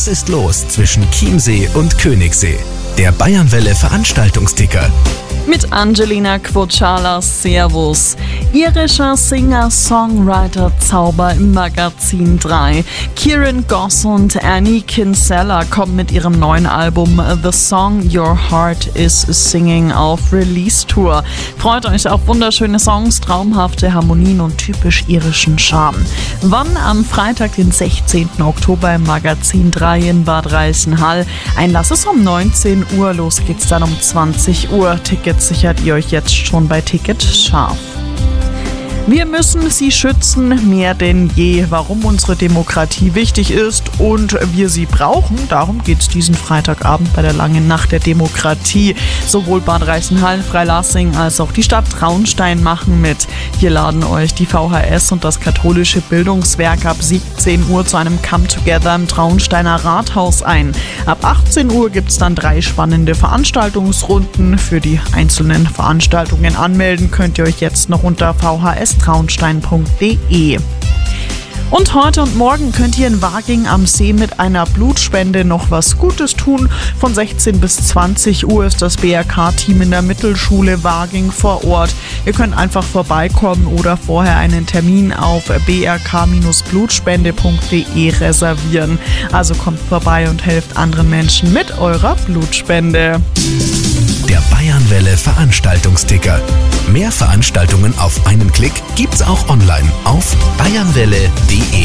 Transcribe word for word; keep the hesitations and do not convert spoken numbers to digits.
Was ist los zwischen Chiemsee und Königssee? Der Bayernwelle Veranstaltungsticker. Mit Angelina Kvotschala, Servus. Irischer Singer, Songwriter, Zauber im Magazin drei. Kieran Goss und Annie Kinsella kommen mit ihrem neuen Album The Song Your Heart Is Singing auf Release-Tour. Freut euch auf wunderschöne Songs, traumhafte Harmonien und typisch irischen Charme. Wann? Am Freitag, den sechzehnten Oktober im Magazin drei in Bad Reichenhall. Einlass ist um neunzehn Uhr, los geht's dann um zwanzig Uhr. Tickets sichert ihr euch jetzt schon bei Ticket Scharf. Wir müssen sie schützen, mehr denn je. Warum unsere Demokratie wichtig ist und wir sie brauchen, darum geht es diesen Freitagabend bei der Langen Nacht der Demokratie. Sowohl Bad Reichenhall, Freilassing als auch die Stadt Traunstein machen mit. Hier laden euch die V H S und das katholische Bildungswerk ab siebzehn Uhr zu einem Come-Together im Traunsteiner Rathaus ein. Ab achtzehn Uhr gibt es dann drei spannende Veranstaltungsrunden. Für die einzelnen Veranstaltungen anmelden könnt ihr euch jetzt noch unter v h s traunstein punkt d e. Und heute und morgen könnt ihr in Waging am See mit einer Blutspende noch was Gutes tun. Von sechzehn bis zwanzig Uhr ist das B R K-Team in der Mittelschule Waging vor Ort. Ihr könnt einfach vorbeikommen oder vorher einen Termin auf b r k Bindestrich blutspende punkt d e reservieren. Also kommt vorbei und helft anderen Menschen mit eurer Blutspende. Der Bayernwelle Veranstaltungsticker. Mehr Veranstaltungen auf einen Klick gibt's auch online auf bayernwelle punkt d e.